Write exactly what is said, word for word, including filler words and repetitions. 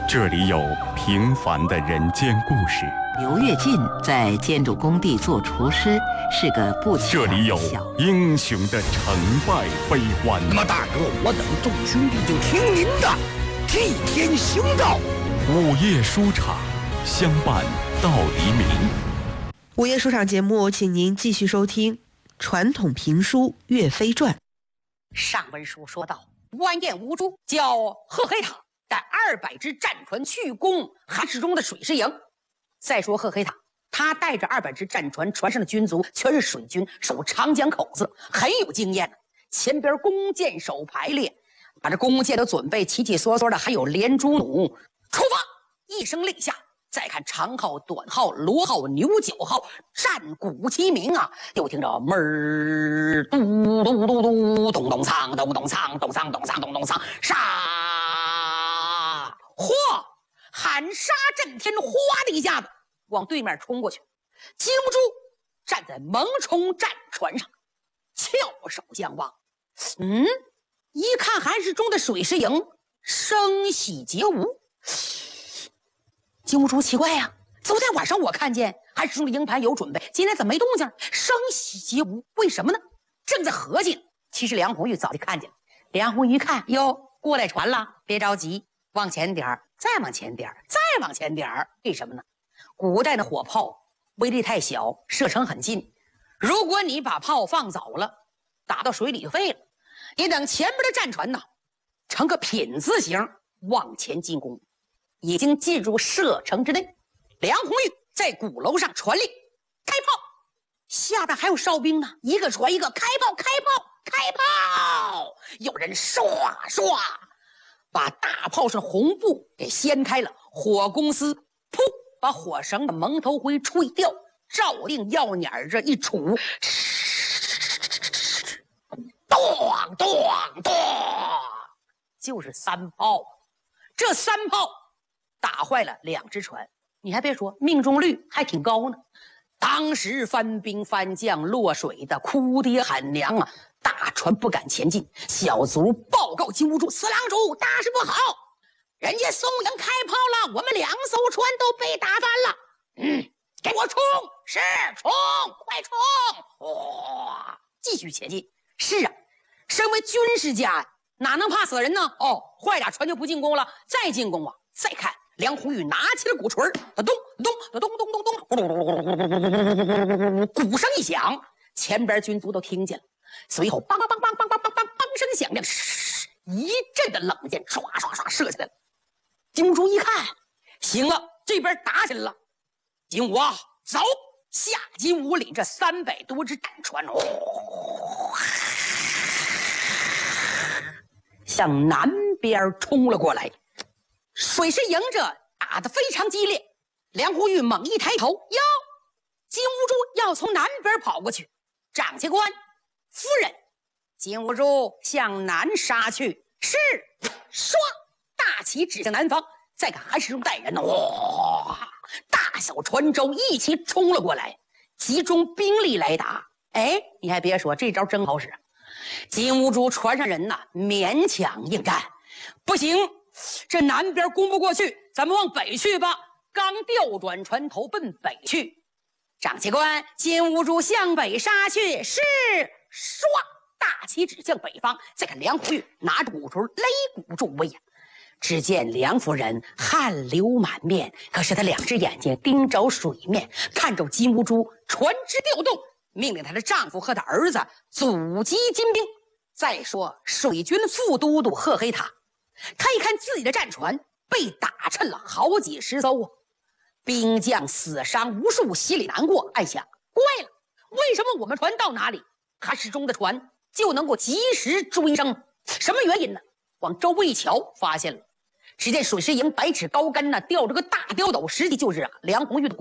这里有平凡的人间故事， 刘跃进在建筑工地做厨师，是个不起这里有英雄的成败悲欢。 那么大哥，我等众兄弟就听您的，替天行道。 午夜书场，相伴到黎明。 午夜书场节目，请您继续收听传统评书《岳飞传》。 上文书说到，完颜兀术叫贺黑塔带二百只战船去攻韩世忠的水师营。再说贺黑塔，他带着二百只战船，船上的军族全是水军，守长江口子，很有经验。前边弓箭手排列，把这弓箭都准备齐齐缩缩的，还有连珠弩。出发！一声令下，再看长号、短号、罗号、牛角号，战鼓齐鸣啊！又听着门儿嘟嘟嘟嘟，咚咚锵，咚咚锵，咚锵咚锵咚咚锵，杀！嚯！喊杀震天，哗的一下子往对面冲过去。金兀术站在蒙冲战船上，翘首相望。嗯，一看韩世忠的水师营，声息皆无。金兀术奇怪呀、啊，昨天晚上我看见韩世忠的营盘有准备，今天怎么没动静？声息皆无，为什么呢？正在合计，其实梁红玉早就看见了。梁红玉一看，哟，过来船了，别着急，往前点儿，再往前点儿，再往前点儿。为什么呢？古代的火炮威力太小，射程很近，如果你把炮放早了，打到水里就废了。你等前边的战船呢，成个品字形往前进攻，已经进入射程之内。梁红玉在鼓楼上传令开炮，下边还有哨兵呢，一个传一个，开炮开炮开炮！有人唰唰把大炮上红布给掀开了，火公司噗把火绳的蒙头灰吹掉，照令药捻这一杵，咚咚咚，就是三炮。这三炮打坏了两只船，你还别说，命中率还挺高呢。当时翻兵翻将落水的哭爹喊娘啊，大船不敢前进。小卒报告金兀术，四郎主，大事不好，人家松营开炮了，我们两艘船都被打翻了。嗯，给我冲！是，冲！快冲！哇，继续前进。是啊，身为军事家哪能怕死人呢？哦，坏俩船就不进攻了，再进攻啊！再看梁红玉拿起了鼓槌，咚咚咚咚咚咚咚，鼓声一响，前边军卒都听见了。随后梆梆梆梆梆梆梆梆梆声响亮，一阵的冷箭唰唰唰射起来了。金兀术一看，行了，这边打起来了。金兀啊，走！下金兀领着三百多只战船，哦，向南边冲了过来。水师营着打得非常激烈，梁红玉猛一抬头，哟，金兀术要从南边跑过去。长监官夫人，金兀术向南杀去。是，唰，大旗指向南方。再看韩世忠带人，哇，大小船舟一起冲了过来，集中兵力来打。哎，你还别说，这招真好使。金兀术船上人呐，勉强应战。不行，这南边攻不过去，咱们往北去吧。刚调转船头奔北去，长旗官金兀术向北杀去。是，唰，大旗指向北方。再看梁红玉拿着鼓槌擂鼓助威呀。只见梁夫人汗流满面，可是她两只眼睛盯着水面，看着金兀术船只调动，命令她的丈夫和她儿子阻击金兵。再说水军副都督贺黑塔，他一看自己的战船被打沉了好几十艘啊，兵将死伤无数，心里难过，暗想怪了，为什么我们船到哪里，韩世忠的船就能够及时追上？什么原因呢？往周围一瞧，发现了，只见水师营百尺高杆呢，吊着个大吊斗，实际就是梁红玉的